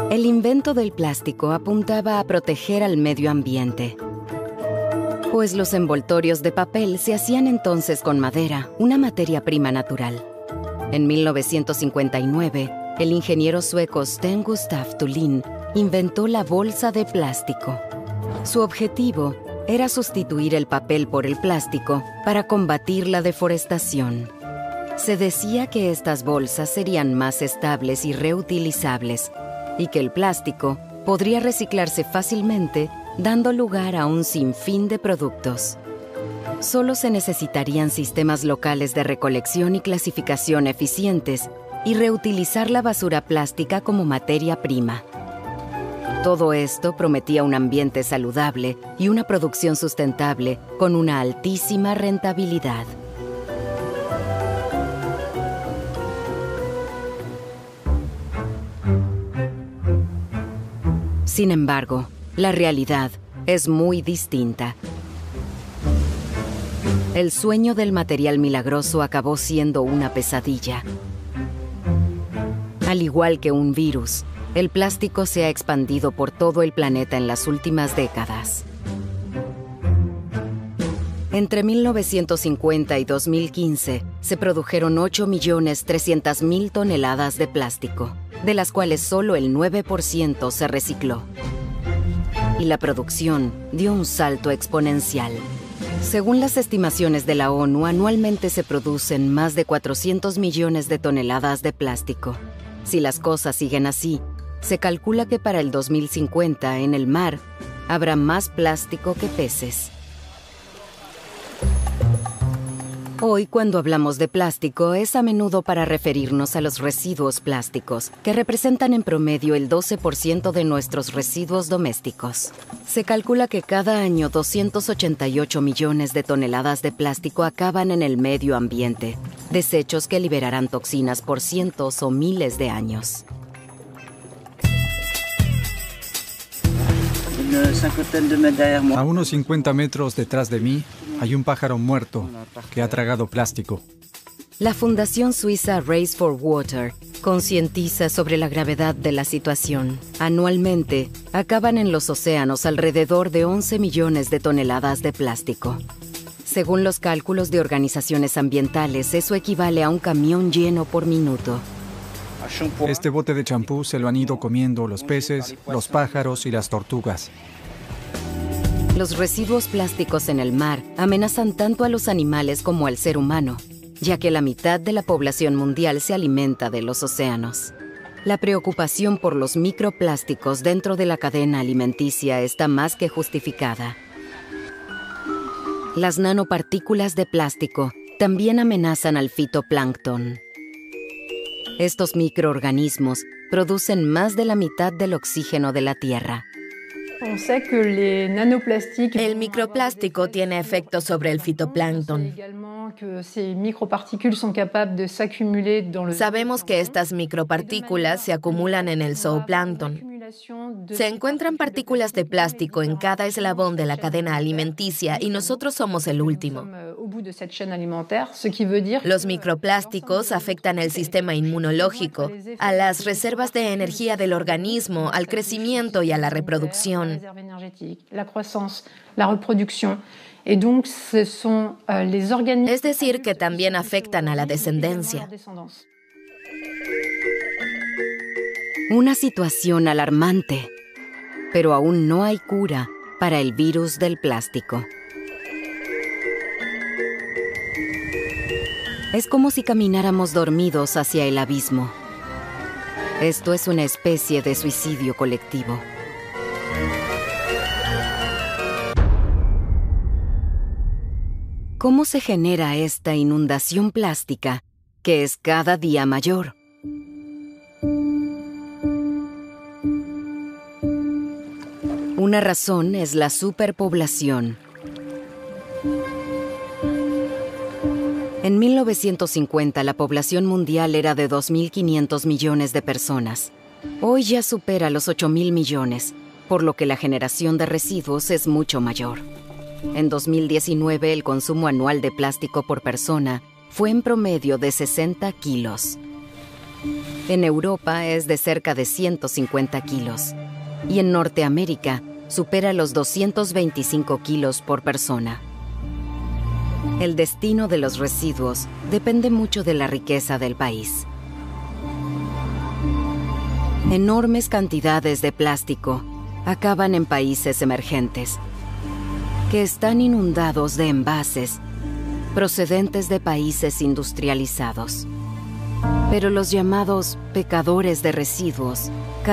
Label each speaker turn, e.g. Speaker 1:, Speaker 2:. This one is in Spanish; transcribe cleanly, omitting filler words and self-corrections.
Speaker 1: El invento del plástico apuntaba a proteger al medio ambiente, pues los envoltorios de papel se hacían entonces con madera, una materia prima natural. En 1959, el ingeniero sueco Sten Gustaf Thulin inventó la bolsa de plástico. Su objetivo era sustituir el papel por el plástico para combatir la deforestación. Se decía que estas bolsas serían más estables y reutilizables, y que el plástico podría reciclarse fácilmente, dando lugar a un sinfín de productos. Solo se necesitarían sistemas locales de recolección y clasificación eficientes y reutilizar la basura plástica como materia prima. Todo esto prometía un ambiente saludable y una producción sustentable con una altísima rentabilidad. Sin embargo, la realidad es muy distinta. El sueño del material milagroso acabó siendo una pesadilla. Al igual que un virus, el plástico se ha expandido por todo el planeta en las últimas décadas. Entre 1950 y 2015, se produjeron 8.300.000 toneladas de plástico, de las cuales solo el 9% se recicló. Y la producción dio un salto exponencial. Según las estimaciones de la ONU, anualmente se producen más de 400 millones de toneladas de plástico. Si las cosas siguen así, se calcula que para el 2050 en el mar habrá más plástico que peces. Hoy, cuando hablamos de plástico, es a menudo para referirnos a los residuos plásticos, que representan en promedio el 12% de nuestros residuos domésticos. Se calcula que cada año 288 millones de toneladas de plástico acaban en el medio ambiente, desechos que liberarán toxinas por cientos o miles de años.
Speaker 2: A unos 50 metros detrás de mí hay un pájaro muerto que ha tragado plástico.
Speaker 1: La Fundación Suiza Race for Water concientiza sobre la gravedad de la situación. Anualmente, acaban en los océanos alrededor de 11 millones de toneladas de plástico. Según los cálculos de organizaciones ambientales, eso equivale a un camión lleno por minuto.
Speaker 2: Este bote de champú se lo han ido comiendo los peces, los pájaros y las tortugas.
Speaker 1: Los residuos plásticos en el mar amenazan tanto a los animales como al ser humano, ya que la mitad de la población mundial se alimenta de los océanos. La preocupación por los microplásticos dentro de la cadena alimenticia está más que justificada. Las nanopartículas de plástico también amenazan al fitoplancton. Estos microorganismos producen más de la mitad del oxígeno de la Tierra.
Speaker 3: El microplástico tiene efectos sobre el fitoplancton. Sabemos que estas micropartículas se acumulan en el zooplancton. Se encuentran partículas de plástico en cada eslabón de la cadena alimenticia y nosotros somos el último. Los microplásticos afectan el sistema inmunológico, a las reservas de energía del organismo, al crecimiento y a la reproducción. Es decir, que también afectan a la descendencia.
Speaker 1: Una situación alarmante, pero aún no hay cura para el virus del plástico. Es como si camináramos dormidos hacia el abismo. Esto es una especie de suicidio colectivo. ¿Cómo se genera esta inundación plástica que es cada día mayor? Una razón es la superpoblación. En 1950, la población mundial era de 2.500 millones de personas. Hoy ya supera los 8.000 millones, por lo que la generación de residuos es mucho mayor. En 2019, el consumo anual de plástico por persona fue en promedio de 60 kilos. En Europa es de cerca de 150 kilos y en Norteamérica supera los 225 kilos por persona. El destino de los residuos depende mucho de la riqueza del país. Enormes cantidades de plástico acaban en países emergentes, que están inundados de envases procedentes de países industrializados. Pero los llamados pecadores de residuos